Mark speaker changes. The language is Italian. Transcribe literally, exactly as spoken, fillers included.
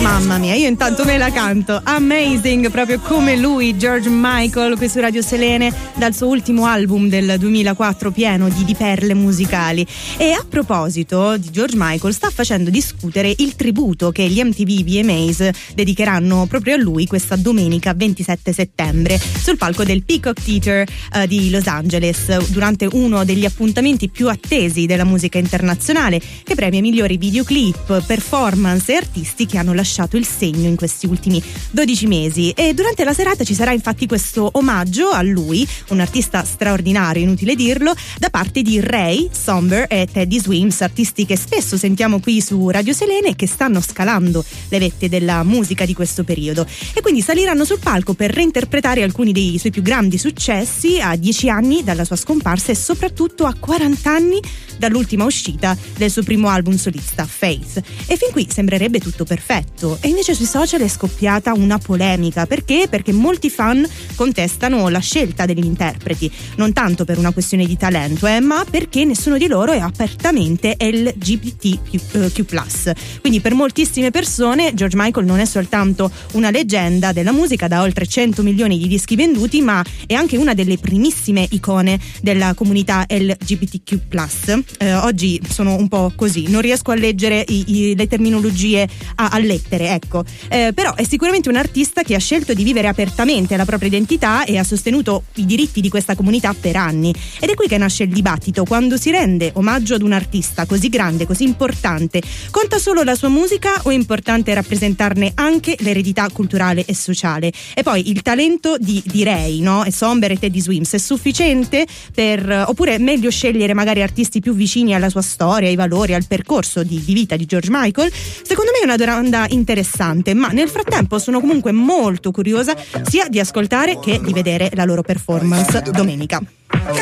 Speaker 1: Mamma mia, io intanto me la canto. Amazing, proprio come lui, George Michael, qui su Radio Selene, dal suo ultimo album del duemilaquattro, pieno di, di perle musicali. E a proposito di George Michael, sta facendo discutere il tributo che gli M T V V M As dedicheranno proprio a lui questa domenica ventisette settembre sul palco del Peacock Theatre uh, di Los Angeles, durante uno degli appuntamenti più attesi della musica internazionale, che premia i migliori videoclip, performance e artisti che hanno lasciato il segno in questi ultimi dodici mesi. E durante la serata ci sarà infatti questo omaggio a lui, un artista straordinario, inutile dirlo, da parte di Ray, Somber e Teddy Swims, artisti che spesso sentiamo qui su Radio Selene e che stanno scalando le vette della musica di questo periodo. E quindi saliranno sul palco per reinterpretare alcuni dei suoi più grandi successi a dieci anni dalla sua scomparsa e soprattutto a quaranta anni dall'ultima uscita del suo primo album solista, Faith. E fin qui sembrerebbe tutto perfetto, e invece sui social è scoppiata una polemica. Perché? Perché molti fan contestano la scelta degli interpreti, non tanto per una questione di talento, eh, ma perché nessuno di loro è apertamente L G B T Q plus. Quindi per moltissime persone George Michael non è soltanto una leggenda della musica da oltre cento milioni di dischi venduti, ma è anche una delle primissime icone della comunità L G B T Q plus. Eh, oggi sono un po' così, non riesco a leggere i, i, le terminologie a, a lettere, ecco. Eh, però è sicuramente un artista che ha scelto di vivere apertamente la propria identità e ha sostenuto i diritti di questa comunità per anni. Ed è qui che nasce il dibattito: quando si rende omaggio ad un artista così grande, così importante, conta solo la sua musica o è importante rappresentarne anche l'eredità culturale e sociale? E poi il talento di, di Ray, no? E Somber e Teddy Swims è sufficiente per, oppure è meglio scegliere magari artisti più vicini alla sua storia, ai valori, al percorso di, di vita di George Michael? Secondo me è una domanda interessante, ma nel frattempo sono comunque molto curiosa sia di ascoltare che di vedere la loro performance domenica.